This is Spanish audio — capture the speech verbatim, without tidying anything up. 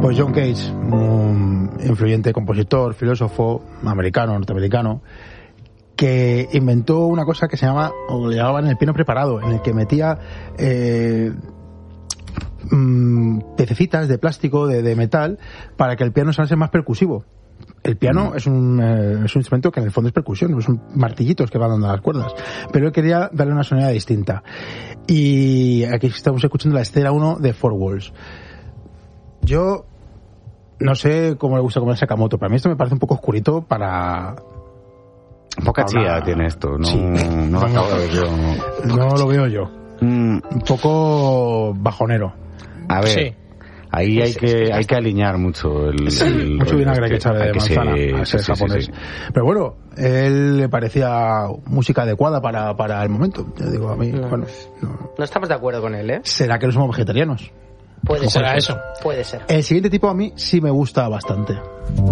Pues John Cage, un influyente compositor, filósofo americano, norteamericano, que inventó una cosa que se llama, o le llamaban el piano preparado, en el que metía eh, mmm, pececitas de plástico, de, de metal, para que el piano sonase más percusivo. El piano mm. es, un, eh, es un instrumento que en el fondo es percusión, son martillitos que van dando las cuerdas, pero él quería darle una sonoridad distinta. Y aquí estamos escuchando la escena uno de Four Walls. Yo no sé cómo le gusta comer Sakamoto, para mí esto me parece un poco oscurito para... Poca chía una... tiene esto, no, sí. no, no lo acabo de ver yo. No, no lo veo yo. Mm. Un poco bajonero. A ver... Sí. Ahí hay que hay que alinear mucho el, sí, el mucho vinagre que echarle de manzana a ser sí, japonés. Sí, sí. Pero bueno, él le parecía música adecuada para, para el momento. Yo digo, a mí, no, bueno, no. no estamos de acuerdo con él, ¿eh? ¿Será que no somos vegetarianos? Puede ser eso. eso. Puede ser. El siguiente tipo a mí sí me gusta bastante.